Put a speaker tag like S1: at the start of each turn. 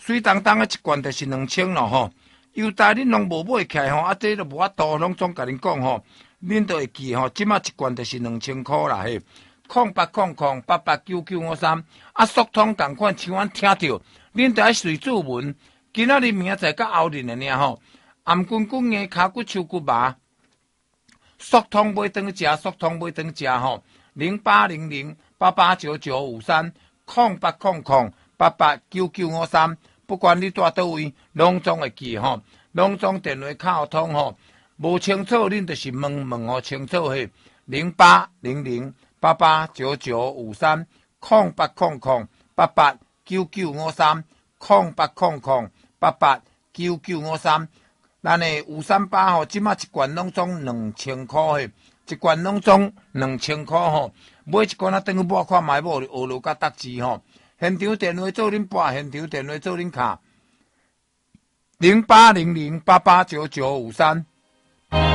S1: 水当当的一罐就是2000咯吼。优待恁拢无买起来吼，啊，这都无法度，拢总甲恁讲吼，恁都会记吼，即马一罐就是2000块啦嘿。0800889953，啊，速通共款，像阮听着，恁就爱随注文。今仔日明仔载甲后日的尔吼，頷滚滚的骹骨手骨麻，速通买顿食，速通买顿食吼。0800889953，0800889953，不管你住倒位，拢总会记吼，拢总电话卡通吼。无清楚，恁就是问互清楚嘿。0800889953，0800889953，咱的538吼，即马一罐拢总2000块嘿，一罐拢总2000块吼，买一罐啊，等于摸看卖无学落甲达志吼。现场电话做恁拨，现场电话做恁卡，0800889953。